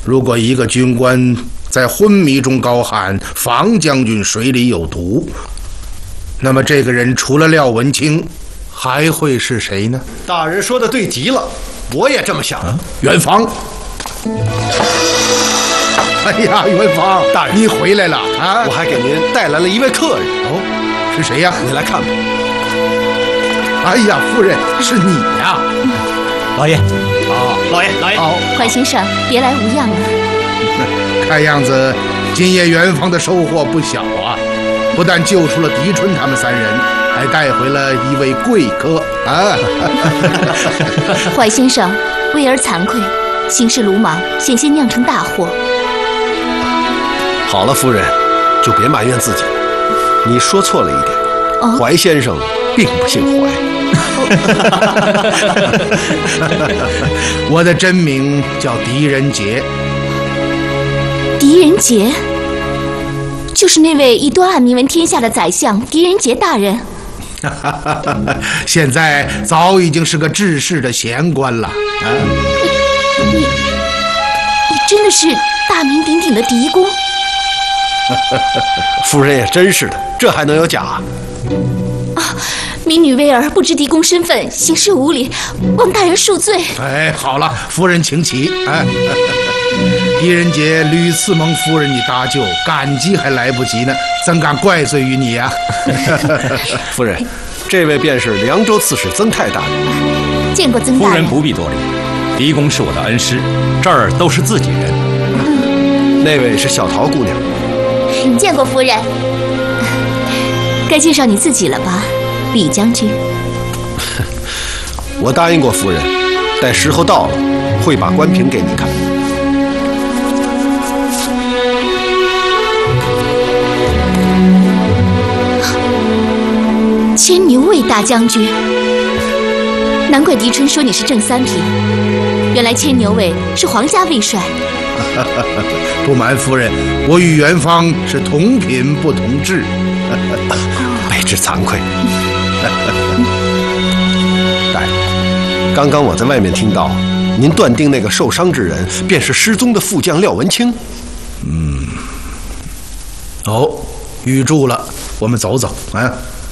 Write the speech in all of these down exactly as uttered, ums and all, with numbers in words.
如果一个军官在昏迷中高喊“房将军水里有毒”，那么这个人除了廖文清，还会是谁呢？ 大人说的对极了，我也这么想。啊、 元芳，哎呀，元芳， 大人， 你回来了啊！ 我还给您带来了一位客人。 哦，是谁呀？ 你来看吧。 哎呀，夫人，是你呀！ 老爷， 好， 老爷，老爷， 好， 怀先生，别来无恙了。 看样子，今夜元芳的收获不小啊！不但救出了狄春他们三人，还带回了一位贵客啊！ 怀先生，威儿惭愧，行事鲁莽，险些酿成大祸。 好了，夫人，就别埋怨自己了。你说错了一点，哦、怀先生并不姓怀。 我的真名叫狄仁杰。 狄仁杰，就是那位一端案名闻天下的宰相狄仁杰大人。 现在早已经是个治世的贤官了。啊、 你，你真的是大名鼎鼎的狄公？ 夫人也真是的，这还能有假？ 啊！民女威儿不知狄公身份，行事无礼，望大人恕罪。 哎，好了，夫人请起。哎，狄仁杰屡次蒙夫人你搭救，感激还来不及呢，怎敢怪罪于你呀、啊？ 夫人，这位便是凉州刺史曾泰大人。 见过曾大人。 夫人不必多礼，狄公是我的恩师，这儿都是自己人。 嗯、那位是小桃姑娘。 见过夫人。该介绍你自己了吧，李将军。 我答应过夫人，待时候到了，会把官凭给你看。 牵牛卫大将军，难怪狄春说你是正三品，原来牵牛卫是皇家卫帅。 不瞒夫人，我与元芳是同品不同质。 卑职惭愧。大人，刚刚我在外面听到，您断定那个受伤之人便是失踪的副将廖文清。 嗯。哦，语住了，我们走走啊。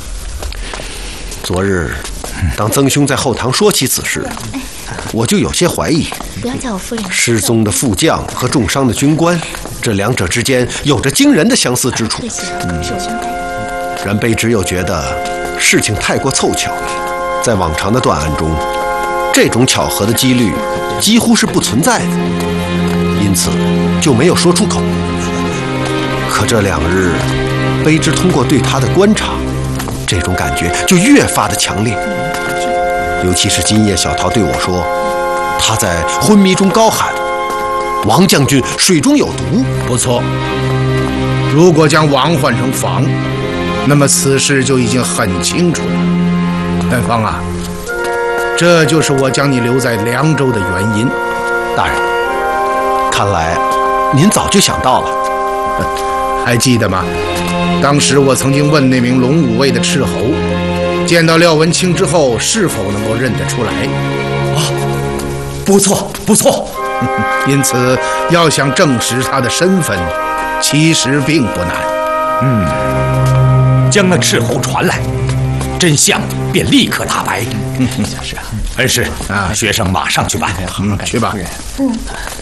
昨日，当曾兄在后堂说起此事，我就有些怀疑。 不要叫我夫人。 失踪的副将和重伤的军官，这两者之间有着惊人的相似之处。嗯，然卑职又觉得事情太过凑巧，在往常的断案中，这种巧合的几率几乎是不存在的，因此就没有说出口。可这两日，卑职通过对他的观察，这种感觉就越发的强烈。尤其是今夜小桃对我说，他在昏迷中高喊“王将军水中有毒”。 不错，如果将王换成房，那么此事就已经很清楚了。元芳啊，这就是我将你留在凉州的原因。 大人，看来您早就想到了。 还记得吗？当时我曾经问那名龙武卫的斥候，见到廖文清之后是否能够认得出来。 哦，不错不错。 因此要想证实他的身份，其实并不难。 嗯，将那斥候传来，真相便立刻大白。嗯，是啊，恩师啊，学生马上去办。 嗯，去吧。嗯。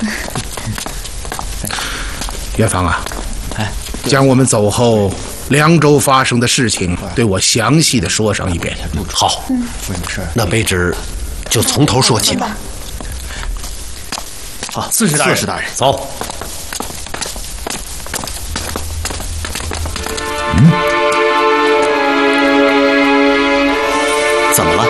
元芳啊，哎，将我们走后凉州发生的事情对我详细的说上一遍。 好，嗯，那卑职就从头说起吧。 好，刺史大人，刺史大人，走。 嗯，怎么了？